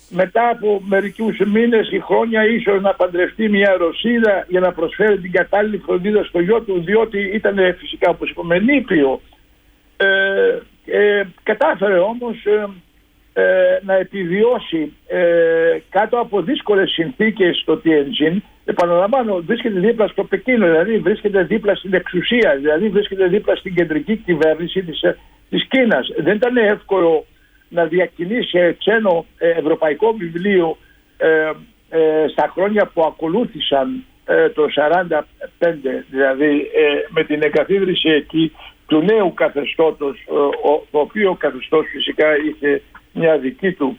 μετά από μερικούς μήνες ή χρόνια ίσως να παντρευτεί μια Ρωσίδα για να προσφέρει την κατάλληλη φροντίδα στο γιο του, διότι ήταν φυσικά, όπως είπαμε, νήπιο. Κατάφερε όμως να επιβιώσει κάτω από δύσκολες συνθήκες στο Tianjin. Επαναλαμβάνω, βρίσκεται δίπλα στο Πεκίνο, δηλαδή βρίσκεται δίπλα στην εξουσία, δηλαδή βρίσκεται δίπλα στην κεντρική κυβέρνηση της Κίνας. Δεν ήταν εύκολο να διακινήσει ξένο ευρωπαϊκό βιβλίο στα χρόνια που ακολούθησαν το 1945, δηλαδή με την εγκαθίδρυση εκεί του νέου καθεστώτος, το οποίο καθεστώς φυσικά είχε μια δική του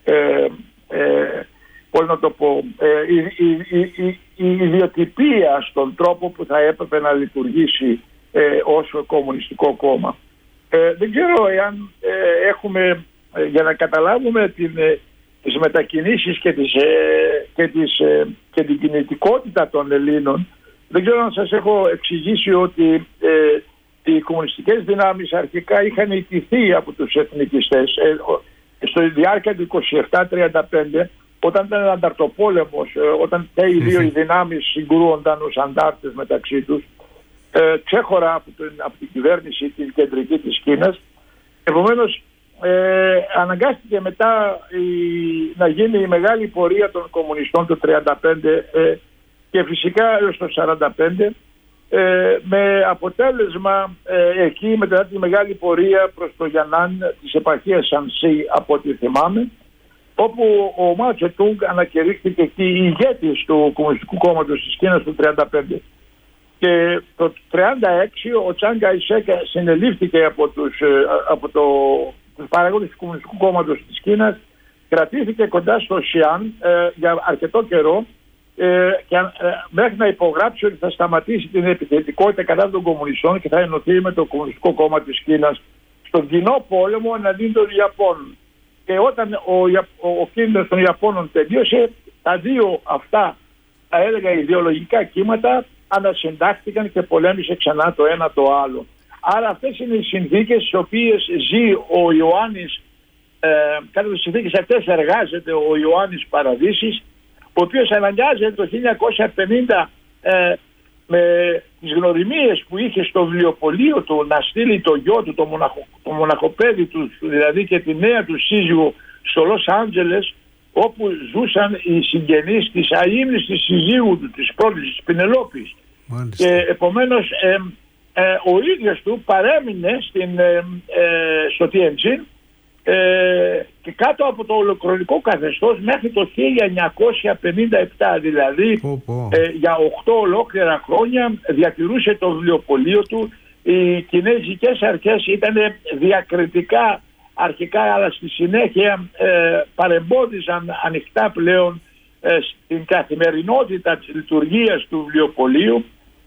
πώς να το πω, η ιδιοτυπία στον τρόπο που θα έπρεπε να λειτουργήσει ως κομμουνιστικό κόμμα. Δεν ξέρω εάν έχουμε, για να καταλάβουμε τις μετακινήσεις και την κινητικότητα των Ελλήνων, δεν ξέρω αν σας έχω εξηγήσει ότι οι κομμουνιστικές δυνάμεις αρχικά είχαν ιτηθεί από τους εθνικιστές στο διάρκεια του 27-35, όταν ήταν ανταρτοπόλεμος, όταν και οι δύο οι δυνάμεις συγκρούονταν ως αντάρτες μεταξύ τους, ξέχωρα από την κυβέρνηση την κεντρική της Κίνας. Επομένως αναγκάστηκε μετά να γίνει η μεγάλη πορεία των κομμουνιστών το 1935 και φυσικά έως το 1945, με αποτέλεσμα εκεί μετά τη μεγάλη πορεία προς το Γιαννάν της επαρχίας Σανσί, από ό,τι θυμάμαι, όπου ο Μάο Τσετούγκ ανακηρύχθηκε εκεί ηγέτης του Κομμουνιστικού Κόμματος της Κίνας το 1935. Και το 1936 ο Τσιάνγκ Καϊσέκ συνελήφθηκε από τους παράγοντες του Κομμουνιστικού Κόμματος της Κίνας, κρατήθηκε κοντά στο Σιάν για αρκετό καιρό, και μέχρι να υπογράψει ότι θα σταματήσει την επιθετικότητα κατά των κομμουνιστών και θα ενωθεί με το Κομμουνιστικό Κόμμα της Κίνας στον κοινό πόλεμο εναντίον των Ιαπώνων. Και όταν ο κίνδυνος των Ιαπώνων τελείωσε, τα δύο αυτά, θα έλεγα, ιδεολογικά κύματα ανασυντάχθηκαν και πολέμησε ξανά το ένα το άλλο. Άρα αυτές είναι οι συνθήκες στις οποίες ζει ο Ιωάννης, κάτω τις συνθήκες αυτές εργάζεται ο Ιωάννης Παραδείσης, ο οποίος αναγκάζεται το 1950 με τις γνωριμίες που είχε στο βιβλιοπωλείο του να στείλει το γιο του, το μοναχοπέδι του, δηλαδή και τη νέα του σύζυγο, στο Λος Άντζελες, όπου ζούσαν οι συγγενείς της αείμνηστης συζύγου του, της πρώτης, της Πινελόπης. Και επομένως ο ίδιος του παρέμεινε στο Tianjin και κάτω από το ολοκληρωτικό καθεστώς μέχρι το 1957, δηλαδή για 8 ολόκληρα χρόνια διατηρούσε το βιβλιοπωλείο του. Οι κινέζικες αρχές ήταν διακριτικά αρχικά, αλλά στη συνέχεια παρεμπόδισαν ανοιχτά πλέον στην καθημερινότητα της λειτουργίας του βιβλιοπωλείου,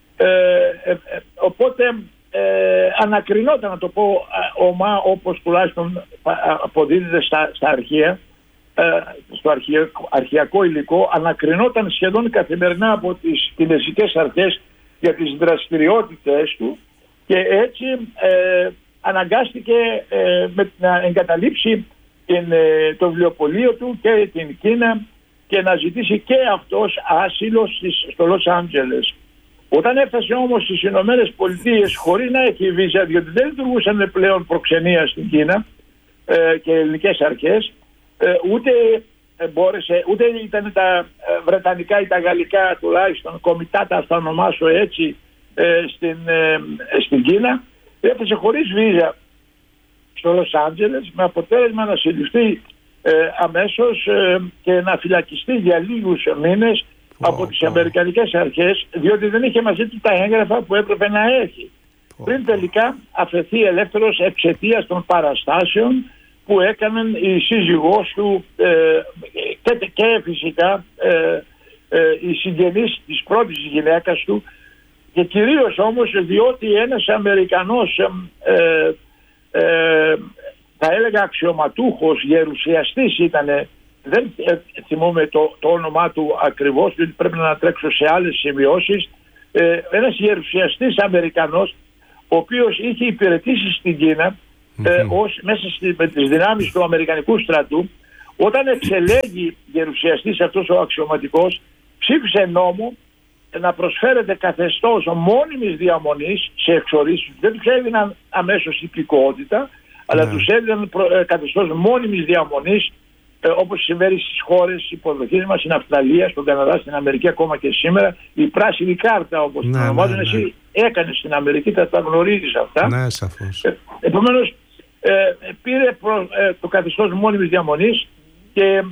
οπότε ανακρινόταν, να το πω όπως τουλάχιστον αποδίδεται στα αρχεία, στο αρχαιακό υλικό, ανακρινόταν σχεδόν καθημερινά από τις κινέζικες αρχές για τις δραστηριότητες του, και έτσι αναγκάστηκε να εγκαταλείψει το βιβλιοπωλείο του και την Κίνα και να ζητήσει και αυτός άσυλο στο Λος Άντζελες. Όταν έφτασε όμως στις Ηνωμένες Πολιτείες χωρίς να έχει βίζα, διότι δεν λειτουργούσαν πλέον προξενία στην Κίνα και ελληνικές αρχές, ούτε μπόρεσε, ούτε ήταν τα βρετανικά ή τα γαλλικά τουλάχιστον κομιτάτα, θα ονομάσω έτσι, στην Κίνα, έφτασε χωρίς βίζα στο Λος Άντζελες, με αποτέλεσμα να συλληφθεί αμέσως και να φυλακιστεί για λίγους μήνες από τις αμερικανικές αρχές, διότι δεν είχε μαζί του τα έγγραφα που έπρεπε να έχει, πριν τελικά αφαιθεί ελεύθερος εξαιτίας των παραστάσεων που έκαναν η σύζυγός του και φυσικά οι συγγενείς της πρώτης γυναίκας του, και κυρίως όμως διότι ένας Αμερικανός θα έλεγα αξιωματούχος, γερουσιαστής ήτανε, δεν θυμούμαι το όνομά του ακριβώς, διότι πρέπει να τρέξω σε άλλες σημειώσεις, ένας γερουσιαστής Αμερικανός, ο οποίος είχε υπηρετήσει στην Κίνα μέσα με τις δυνάμεις του Αμερικανικού στρατού, Όταν εξελέγει γερουσιαστής αυτός ο αξιωματικός, ψήφισε νόμο να προσφέρεται καθεστώς μόνιμης διαμονής σε εξορίσεις. Δεν τους έδιναν αμέσως υπηκότητα, αλλά τους έδιναν καθεστώς μόνιμης διαμονής, όπως συμβαίνει στις χώρες υποδοχής μας, στην Αυστραλία, στον Καναδά, στην Αμερική, ακόμα και σήμερα. Η πράσινη κάρτα, όπως την ονομάζουν, εσύ έκανες στην Αμερική, τα γνωρίζεις αυτά. Ναι, σαφώς. Επομένως, πήρε το καθεστώς μόνιμης διαμονής και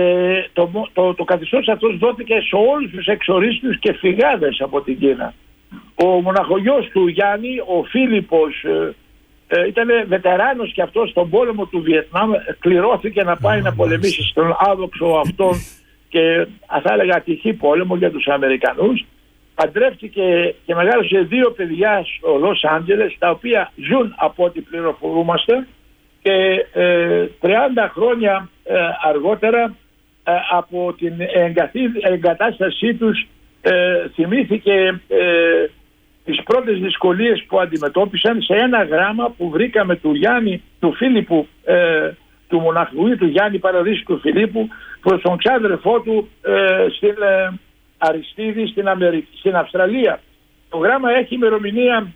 το καθεστώς αυτός δόθηκε σε όλους τους εξορίστους και φυγάδες από την Κίνα. Ο μοναχογιός του Γιάννη, ο Φίλιππος, ήταν βετεράνος και αυτός στον πόλεμο του Βιετνάμ, κληρώθηκε να πάει να πολεμήσει στον άδοξο αυτόν και θα έλεγα ατυχή πόλεμο για τους Αμερικανούς. Παντρεύτηκε και μεγάλωσε 2 παιδιά στο Λος Άντζελες, τα οποία ζουν από ό,τι πληροφορούμαστε, και 30 χρόνια αργότερα από την εγκατάστασή τους θυμήθηκε τις πρώτες δυσκολίες που αντιμετώπισαν σε ένα γράμμα που βρήκαμε του Γιάννη, του Φίλιππου, του μοναχογιού του Γιάννη Παραδείσου του Φιλίππου, προς τον ξάδερφό του στην Αριστίδη στην Αυστραλία. Το γράμμα έχει ημερομηνία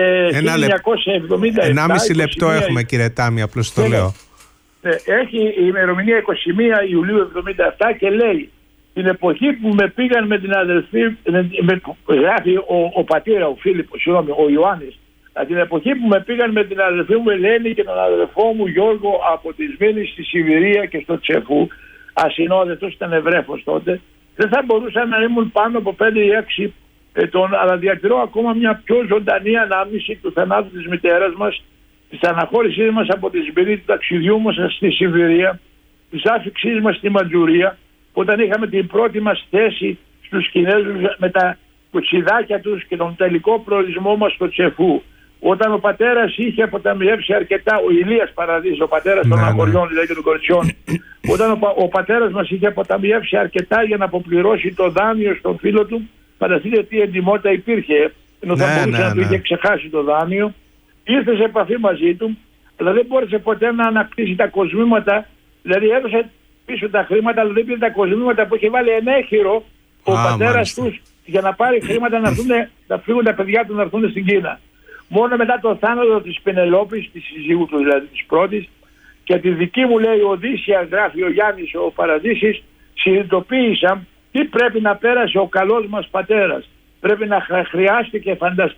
1970. 1,5 λεπτό έχουμε, κύριε Τάμι, απλώς το λέω. Έχει ημερομηνία 21 Ιουλίου 1977 και λέει: την εποχή που με πήγαν με την αδελφή, γράφει ο πατέρα, ο Φίλιππος, συγγνώμη, ο Ιωάννης, την εποχή που με πήγαν με την αδελφή μου Ελένη και τον αδελφό μου Γιώργο από τη Σμήνη στη Σιβηρία και στο Τσεφού, ασυνόδευτος, ήταν ευρέφος τότε, δεν θα μπορούσα να ήμουν πάνω από 5 ή 6 ετών, αλλά διατηρώ ακόμα μια πιο ζωντανή ανάμνηση του θανάτου της μητέρας μας, της αναχώρησής μας από τη Σμήνη, του ταξιδιού μας στη Σιβηρία, της άφηξής μας στη Μαντζουρία, όταν είχαμε την πρώτη μας θέση στους Κινέζους με τα κουτσιδάκια τους και τον τελικό προορισμό μας στο Τσεφού. Όταν ο πατέρας είχε αποταμιεύσει αρκετά, ο Ηλίας Παραδείσης, ο πατέρας των αγοριών δηλαδή και των κοριτσιών, όταν ο πατέρας μας είχε αποταμιεύσει αρκετά για να αποπληρώσει το δάνειο στον φίλο του, φανταστείτε τι εντιμότητα υπήρχε, ενώ θα μπορούσε να του είχε ξεχάσει το δάνειο, ήρθε σε επαφή μαζί του, αλλά δεν μπόρεσε ποτέ να ανακτήσει τα κοσμήματα, δηλαδή έδωσε πίσω τα χρήματα, αλλά δεν πήρε τα κοσμήματα που είχε βάλει ενέχειρο ο πατέρας τους για να πάρει χρήματα να φύγουν τα παιδιά του να έρθουν στην Κίνα. Μόνο μετά το θάνατο της Πενελόπης, της συζύγου του δηλαδή της πρώτης, και τη δική μου λέει Οδύσσια, γράφει ο Γιάννης ο Παραδείσης, συνειδητοποίησα τι πρέπει να πέρασε ο καλός μας πατέρας. Πρέπει να χρειάστηκε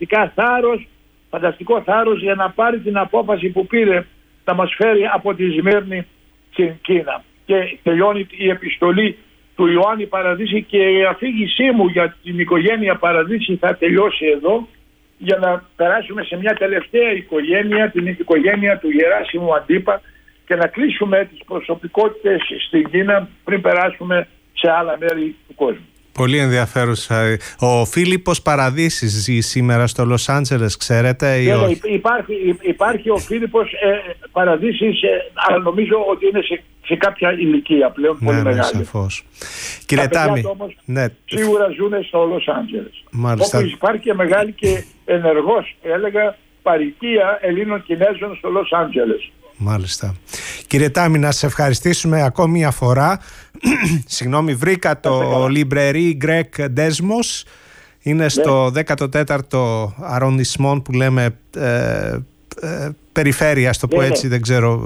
φανταστικό θάρρος για να πάρει την απόφαση που πήρε να μας φέρει από τη Σμύρνη στην Κίνα. Και τελειώνει η επιστολή του Ιωάννη Παραδείση και η αφήγησή μου για την οικογένεια Παραδείση θα τελειώσει εδώ, για να περάσουμε σε μια τελευταία οικογένεια, την οικογένεια του Γεράσιμου Αντίπα, και να κλείσουμε τις προσωπικότητες στην Κίνα πριν περάσουμε σε άλλα μέρη του κόσμου. Πολύ ενδιαφέρουσα. Ο Φίλιππος Παραδείσης ζει σήμερα στο Λος Άντζελες, ξέρετε, ή όχι? Υπάρχει ο Φίλιππος Παραδείσης, αλλά νομίζω ότι είναι σε κάποια ηλικία πλέον, πολύ μεγάλη. Σαφώς. Κύριε Τάμι, σίγουρα ζουν στο Λος Άντζελες. Όπως υπάρχει και μεγάλη και ενεργός, έλεγα, παροικία Ελλήνων Κινέζων στο Λος Άντζελες. Μάλιστα. Κύριε Τάμι, να σε ευχαριστήσουμε ακόμη μια φορά. Συγγνώμη, βρήκα το Librairie Grec Desmos. Είναι στο 14ο αρροντισμόν που λέμε περιφέρεια, στο πω έτσι, δεν ξέρω,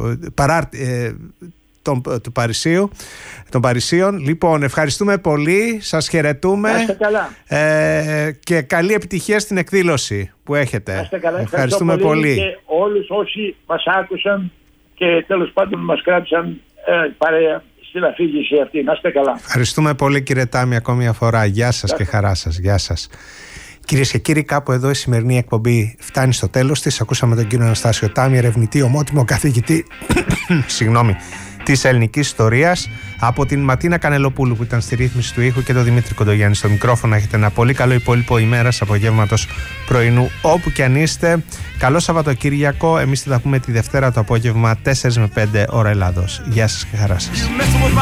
των Παρισίων. Λοιπόν, ευχαριστούμε πολύ, σας χαιρετούμε. Είστε καλά. Και καλή επιτυχία στην εκδήλωση που έχετε. Είστε καλά. Ευχαριστούμε πολύ. Και όλους όσοι μας άκουσαν και τέλος πάντων μας κράτησαν παρέα στην αφήγηση αυτή. Να είστε καλά. Ευχαριστούμε πολύ, κύριε Τάμι, ακόμη μια φορά. Γεια σας και χαρά σας. Γεια σας. Κυρίες και κύριοι, κάπου εδώ η σημερινή εκπομπή φτάνει στο τέλος της. Ακούσαμε τον κύριο Αναστάσιο Τάμι, ερευνητή, ομότιμο καθηγητή της ελληνικής ιστορίας, από την Ματίνα Κανελοπούλου που ήταν στη ρύθμιση του ήχου και τον Δημήτρη Κοντογιάννη στο μικρόφωνο. Έχετε ένα πολύ καλό υπόλοιπο ημέρας, απογεύματος, πρωινού, όπου και αν είστε. Καλό Σαββατοκύριακο. Εμείς θα τα πούμε τη Δευτέρα το απόγευμα 4 με 5 ώρα Ελλάδος. Γεια σας και χαρά σας.